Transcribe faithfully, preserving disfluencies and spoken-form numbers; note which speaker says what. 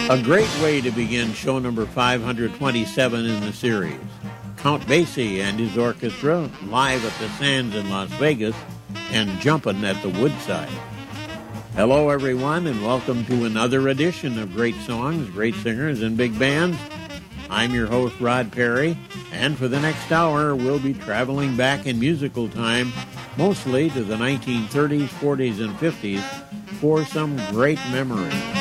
Speaker 1: A great way to begin show number five hundred twenty-seven in the series. Count Basie and his orchestra live at the Sands in Las Vegas and jumpin' at the Woodside. Hello, everyone, and welcome to another edition of Great Songs, Great Singers, and Big Bands. I'm your host, Rod Perry, and for the next hour, we'll be traveling back in musical time, mostly to the nineteen thirties, forties, and fifties, for some great memories.